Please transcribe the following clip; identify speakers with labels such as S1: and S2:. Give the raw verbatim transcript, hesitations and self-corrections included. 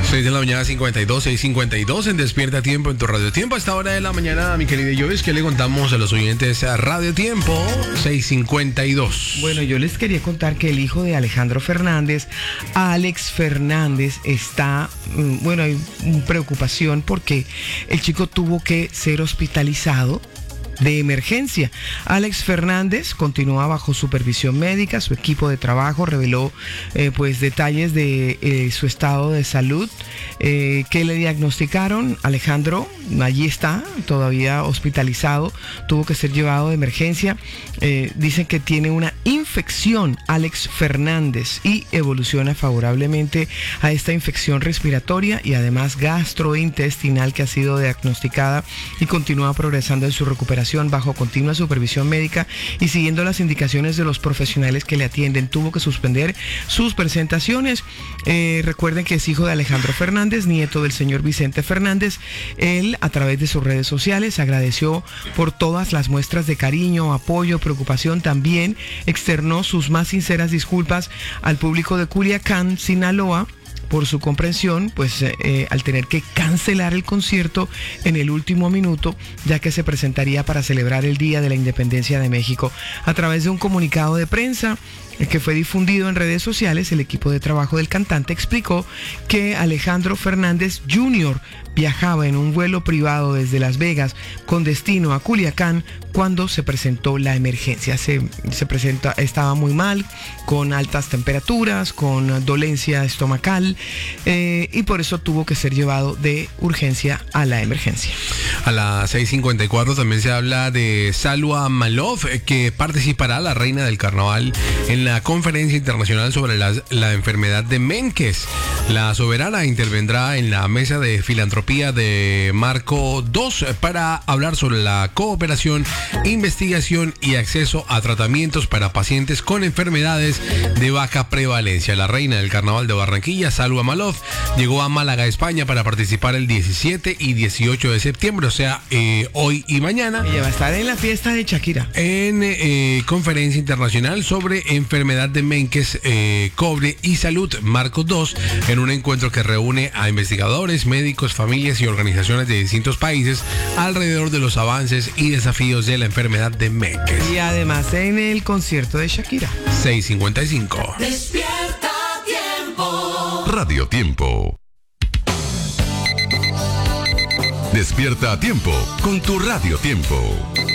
S1: seis de la mañana, cincuenta y dos, seis cincuenta y dos en Despierta Tiempo en tu Radio Tiempo. A esta hora de la mañana, mi querida Jovis, ¿qué le contamos a los oyentes a Radio Tiempo? seis cincuenta y dos.
S2: Bueno, yo les quería contar que el hijo de Alejandro Fernández, Alex Fernández, está, bueno, hay preocupación porque el chico tuvo que ser hospitalizado de emergencia. Alex Fernández continúa bajo supervisión médica. Su equipo de trabajo reveló eh, pues detalles de eh, su estado de salud. Eh, ¿Qué le diagnosticaron? Alejandro allí está, todavía hospitalizado, tuvo que ser llevado de emergencia. Eh, dicen que tiene una infección, Alex Fernández, y evoluciona favorablemente a esta infección respiratoria y además gastrointestinal que ha sido diagnosticada y continúa progresando en su recuperación bajo continua supervisión médica y siguiendo las indicaciones de los profesionales que le atienden. Tuvo que suspender sus presentaciones. Eh, recuerden que es hijo de Alejandro Fernández, nieto del señor Vicente Fernández. Él, a través de sus redes sociales, agradeció por todas las muestras de cariño, apoyo, preocupación. También externó sus más sinceras disculpas al público de Culiacán, Sinaloa, por su comprensión, pues eh, al tener que cancelar el concierto en el último minuto, ya que se presentaría para celebrar el Día de la Independencia de México. A través de un comunicado de prensa que fue difundido en redes sociales, el equipo de trabajo del cantante explicó que Alejandro Fernández junior viajaba en un vuelo privado desde Las Vegas con destino a Culiacán cuando se presentó la emergencia. Se, se presenta, estaba muy mal, con altas temperaturas, con dolencia estomacal, eh, y por eso tuvo que ser llevado de urgencia a la emergencia.
S1: A las seis cincuenta y cuatro también se habla de Salwa Malov, que participará, la reina del carnaval, en la conferencia internacional sobre la, la enfermedad de Menkes. La soberana intervendrá en la mesa de filantropía de Marco dos para hablar sobre la cooperación, investigación y acceso a tratamientos para pacientes con enfermedades de baja prevalencia. La reina del carnaval de Barranquilla, Salwa Malov, llegó a Málaga, España, para participar el diecisiete y dieciocho de septiembre, o sea, eh, hoy y mañana.
S2: Ella va a estar en la fiesta de Shakira.
S1: En eh, conferencia internacional sobre enfermedad de Menkes, eh, cobre y salud, Marco dos, en un encuentro que reúne a investigadores, médicos, familias y organizaciones de distintos países alrededor de los avances y desafíos de la enfermedad de Menkes.
S2: Y además en el concierto de Shakira.
S1: seis cincuenta y cinco.
S3: Despierta Tiempo.
S4: Radio Tiempo. Despierta a tiempo con tu Radio Tiempo.